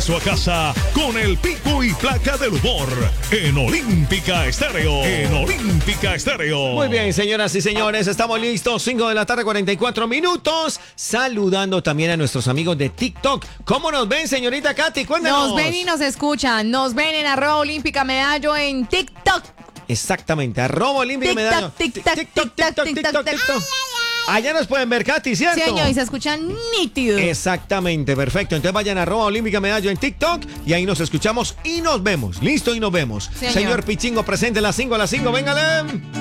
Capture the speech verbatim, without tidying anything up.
regreso a casa con el pico y placa del humor en Olímpica Estéreo. En Olímpica Estéreo. Muy bien, señoras y señores, estamos listos. cinco de la tarde, cuarenta y cuatro minutos. Saludando también a nuestros amigos de TikTok. ¿Cómo nos ven, señorita Katy? Cuéntanos. Nos ven y nos escuchan. Nos ven en arroba Olímpica Medallo en TikTok. Exactamente, arroba Olímpica Medallo. TikTok, TikTok, TikTok, TikTok, TikTok. Allá nos pueden ver, Katy, ¿cierto? Sí, señor, y se escuchan nítido. Exactamente, perfecto. Entonces vayan a arroba Olímpica Medallo en TikTok y ahí nos escuchamos y nos vemos. Listo y nos vemos. Señor, señor Pichingo, presente a las cinco, a las cinco, véngale.